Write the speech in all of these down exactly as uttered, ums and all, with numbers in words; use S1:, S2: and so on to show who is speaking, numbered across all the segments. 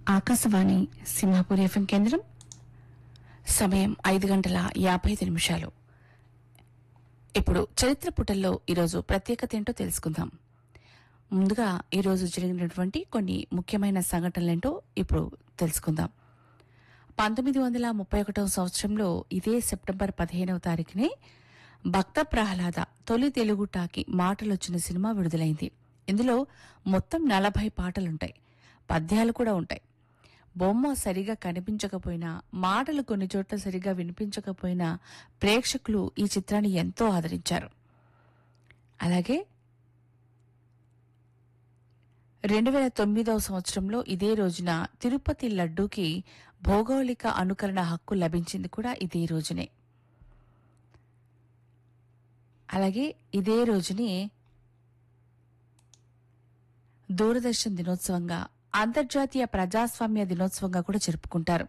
S1: Akashvani Simhapur FM కేంద్రం. సమయం ఐదు గంటల యాభై ఐదు నిమిషాలు. ఇప్పుడు చరిత్ర పుటల్లో ఈరోజు ప్రత్యేకత ఏంటో తెలుసుకుందాం. ముందుగా ఈరోజు జరిగినటువంటి కొన్ని ముఖ్యమైన సంఘటనలేంటో ఇప్పుడు తెలుసుకుందాం. పంతొమ్మిది వందల ముప్పై ఒకటవ సంవత్సరంలో ఇదే సెప్టెంబర్ పదిహేనవ తారీఖునే భక్త ప్రహ్లాద తొలి తెలుగు టాకి మాటలొచ్చిన సినిమా విడుదలైంది. ఇందులో మొత్తం నలభై పాటలుంటాయి, పద్యాలు కూడా ఉంటాయి. బొమ్మ సరిగా కనిపించకపోయినా, మాటలు కొన్ని చోట్ల సరిగా వినిపించకపోయినా ప్రేక్షకులు ఈ చిత్రాన్ని ఎంతో ఆదరించారు. అలాగే రెండు వేల తొమ్మిదవ సంవత్సరంలో ఇదే రోజున తిరుపతి లడ్డూకి భౌగోళిక అనుకరణ హక్కు లభించింది కూడా ఇదే రోజునే. అలాగే ఇదే రోజునే దూరదర్శన్ దినోత్సవంగా, అంతర్జాతీయ ప్రజాస్వామ్య దినోత్సవంగా కూడా జరుపుకుంటారు.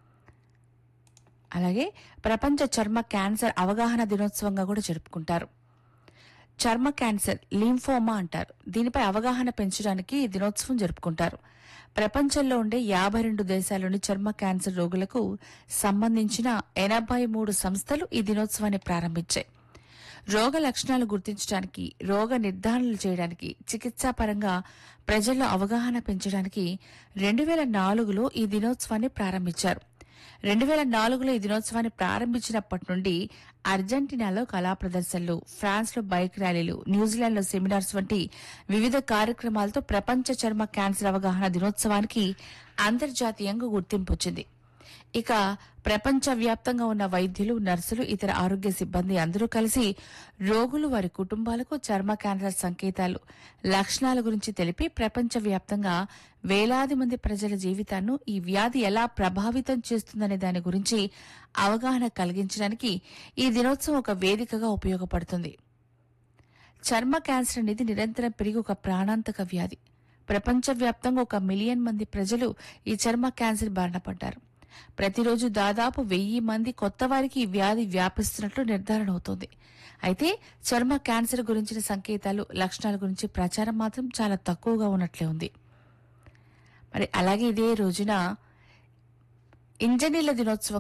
S1: అలాగే ప్రపంచ చర్మ క్యాన్సర్ అవగాహన దినోత్సవంగా కూడా జరుపుకుంటారు. చర్మ క్యాన్సర్ లింఫోమా అంటారు. దీనిపై అవగాహన పెంచడానికి ఈ దినోత్సవం జరుపుకుంటారు. ప్రపంచంలో ఉండే యాభై రెండు దేశాల్లోని చర్మ క్యాన్సర్ రోగులకు సంబంధించిన ఎనభై మూడు సంస్థలు ఈ దినోత్సవాన్ని ప్రారంభించాయి. రోగ లక్షణాలు గుర్తించడానికి, రోగ నిర్ధారణలు చేయడానికి, చికిత్సాపరంగా ప్రజల్లో అవగాహన పెంచడానికి రెండు వేల నాలుగులో ఈ దినోత్సవాన్ని ప్రారంభించారు. రెండు వేల నాలుగులో ఈ దినోత్సవాన్ని ప్రారంభించినప్పటి నుండి అర్జెంటీనాలో కళా ప్రదర్శనలు, ఫ్రాన్స్లో బైక్ ర్యాలీలు, న్యూజిలాండ్లో సెమినార్స్ వంటి వివిధ కార్యక్రమాలతో ప్రపంచ చర్మ క్యాన్సర్ అవగాహన దినోత్సవానికి అంతర్జాతీయంగా గుర్తింపు వచ్చింది. ఇక ప్రపంచ వ్యాప్తంగా ఉన్న వైద్యులు, నర్సులు, ఇతర ఆరోగ్య సిబ్బంది అందరూ కలిసి రోగులు, వారి కుటుంబాలకు చర్మ క్యాన్సర్ సంకేతాలు, లక్షణాల గురించి తెలిపి ప్రపంచ వ్యాప్తంగా వేలాది మంది ప్రజల జీవితాన్ని ఈ వ్యాధి ఎలా ప్రభావితం చేస్తుందనే దాని గురించి అవగాహన కలిగించడానికి ఈ దినోత్సవం ఒక వేదికగా ఉపయోగపడుతుంది. చర్మ క్యాన్సర్ అనేది నిరంతరం పెరిగి ఒక ప్రాణాంతక వ్యాధి. ప్రపంచవ్యాప్తంగా ఒక మిలియన్ మంది ప్రజలు ఈ చర్మ క్యాన్సర్ బారిన పడ్డారు. ప్రతిరోజు దాదాపు వెయ్యి మంది కొత్త వారికి ఈ వ్యాధి వ్యాపిస్తున్నట్లు నిర్ధారణ అవుతోంది. అయితే చర్మ క్యాన్సర్ గురించిన సంకేతాలు, లక్షణాల గురించి ప్రచారం మాత్రం చాలా తక్కువగా ఉన్నట్లే ఉంది. మరి అలాగే ఇదే రోజున ఇంజనీర్ల దినోత్సవం